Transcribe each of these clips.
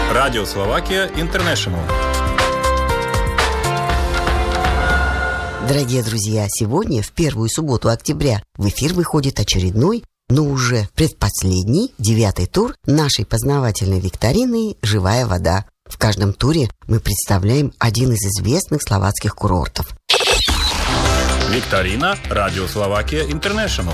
Радио Словакия Интернешнл. Дорогие друзья, сегодня, в первую субботу октября, в эфир выходит очередной, но уже предпоследний, 9-й тур нашей познавательной викторины «Живая вода». В каждом туре мы представляем один из известных словацких курортов. Викторина Радио Словакия Интернешнл.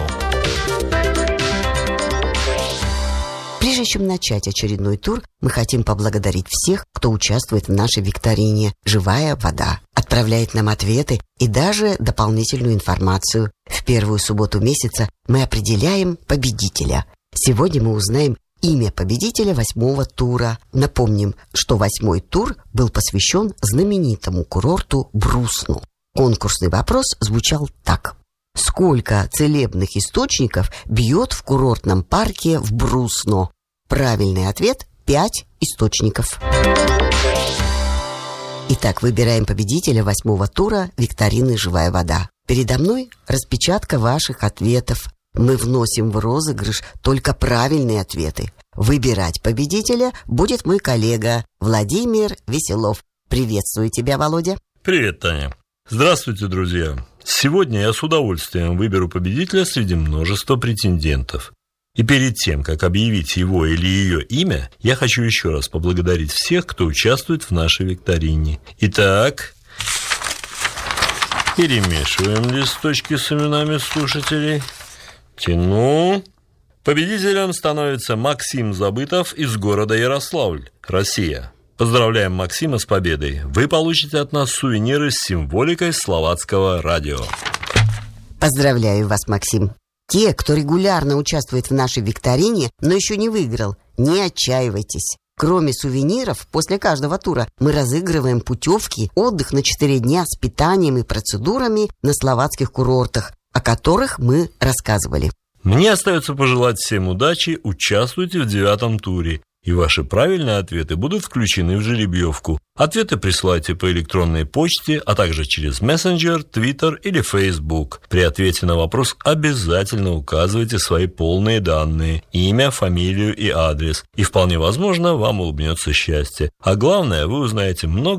Прежде чем начать очередной тур, мы хотим поблагодарить всех, кто участвует в нашей викторине «Живая вода», отправляет нам ответы и даже дополнительную информацию. В первую субботу месяца мы определяем победителя. Сегодня мы узнаем имя победителя 8-го тура. Напомним, что 8-й тур был посвящен знаменитому курорту Брусну. Конкурсный вопрос звучал так. Сколько целебных источников бьет в курортном парке в Брусно? Правильный ответ – 5 источников. Итак, выбираем победителя 8-го тура викторины «Живая вода». Передо мной распечатка ваших ответов. Мы вносим в розыгрыш только правильные ответы. Выбирать победителя будет мой коллега Владимир Веселов. Приветствую тебя, Володя. Привет, Таня. Здравствуйте, друзья. Сегодня я с удовольствием выберу победителя среди множества претендентов. И перед тем, как объявить его или ее имя, я хочу еще раз поблагодарить всех, кто участвует в нашей викторине. Итак, перемешиваем листочки с именами слушателей. Тяну. Победителем становится Максим Забытов из города Ярославль, Россия. Поздравляем Максима с победой. Вы получите от нас сувениры с символикой словацкого радио. Поздравляю вас, Максим. Те, кто регулярно участвует в нашей викторине, но еще не выиграл, не отчаивайтесь. Кроме сувениров, после каждого тура мы разыгрываем путевки, отдых на 4 дня с питанием и процедурами на словацких курортах, о которых мы рассказывали. Мне остается пожелать всем удачи, участвуйте в 9-м туре, и ваши правильные ответы будут включены в жеребьевку. Ответы присылайте по электронной почте, а также через мессенджер, Twitter или Facebook. При ответе на вопрос обязательно указывайте свои полные данные, имя, фамилию и адрес. И вполне возможно, вам улыбнется счастье. А главное, вы узнаете много